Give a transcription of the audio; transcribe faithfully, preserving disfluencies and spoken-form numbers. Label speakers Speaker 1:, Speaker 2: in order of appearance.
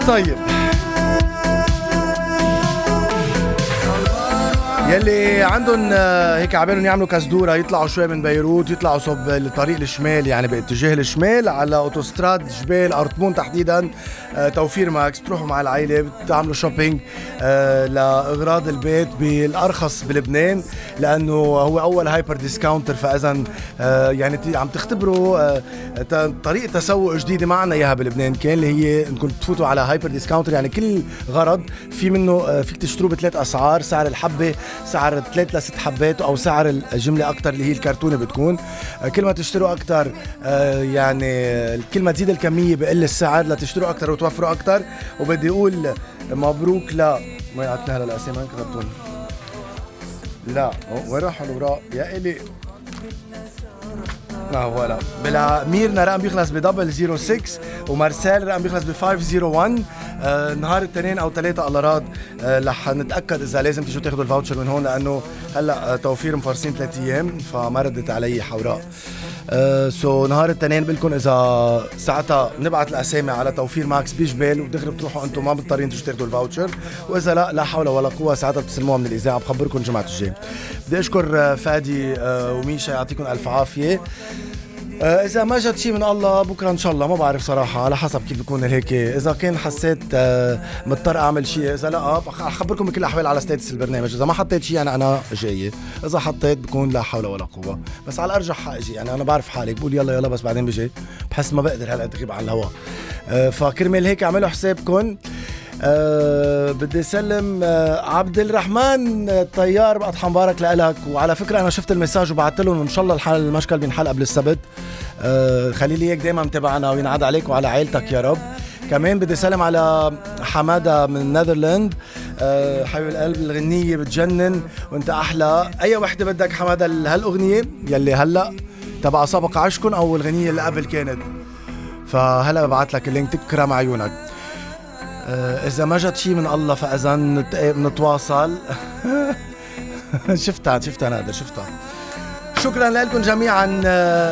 Speaker 1: طيب يلي عندهم هيك عبالهم يعملوا كزدورة، يطلعوا شوي من بيروت، يطلعوا صوب الطريق الشمال، يعني باتجاه الشمال على اوتوستراد جبال أرطمون تحديدا، توفير ماكس، بتروحوا مع العائلة بتعملوا شوبينج لأغراض البيت بالأرخص بلبنان، لأنه هو أول هايبر ديسكاونتر. فإذا يعني عم تختبروا طريقة تسوق جديدة معنا إياها بلبنان، كان اللي هي إنكم تفوتوا على هايبر ديسكاونتر، يعني كل غرض في منه فيك تشتروه بثلاث أسعار، سعر الحبة، سعر ثلاث لست حبات، او سعر الجمله اكتر اللي هي الكرتونه بتكون. كل ما تشتروا اكتر يعني كل ما تزيد الكميه بقل السعر لتشتروا اكتر وتوفروا اكتر. وبدي اقول مبروك لا ما يعطينا هلا الاسامي ما كتبتون. لا وين راحوا الاوراق يا الي؟ لا هو لا بلا ميرنا رقم بيخلص بدبل زيرو ستة، ومارسيل رقم بيخلص بفايف زيرو ون. آه نهار الاثنين او ثلاثة على راد آه رح نتاكد اذا لازم تيجوا تاخذوا الفاوتشر من هون، لانه هلا آه توفير مفرسين ثلاث ايام فما ردت علي حوراء. آه سو نهار الاثنين بلكم اذا ساعتها بنبعت الاسامي على توفير ماكس بجبال، ودغري بتروحوا انتم ما مضطرين تيجوا تاخذوا الفاوتشر، واذا لا لا حول ولا قوه ساعتها بتسلموها من الاذاعه. بخبركم الجمعه الجايه. بدي اشكر آه فادي آه وميشا، يعطيكم الف عافيه. آه إذا ما جت شيء من الله بكرة إن شاء الله، ما بعرف صراحة على حسب كيف بيكون هيك. إذا كان حسيت آه مضطر أعمل شيء، إذا لا أخبركم بكل الأحوال على ستاتس البرنامج. إذا ما حطيت شيء أنا أنا جاي، إذا حطيت بكون لا حول ولا قوة، بس على الأرجح حاجي. يعني أنا بعرف حالي بقول يلا يلا، بس بعدين بجي بحس ما بقدر هلا أغيب عن الهواء. آه فكرمال هيك اعملوا حسابكم. أه بدي سلم أه عبد الرحمن الطيار بقطح مبارك لك. وعلى فكرة أنا شفت المساج وبعثت لهم، وإن شاء الله الحال المشكل بينحل قبل السبت. أه خلي لي إياك دايما متابعنا وينعاد عليك وعلى عائلتك يا رب. كمان بدي سلم على حمادة من نذرلاند. أه حبيب القلب الغنية بتجنن وانت أحلى. أي وحدة بدك حمادة هالأغنية يلي هلأ تبع سابق عشكن أو الغنية اللي قبل كانت؟ فهلأ ببعت لك اللينك تكرم عيونك. إذا ما جت شي من الله فإذا نتواصل. شفتها شفتها نادر شفتها. شكرا لكم جميعا.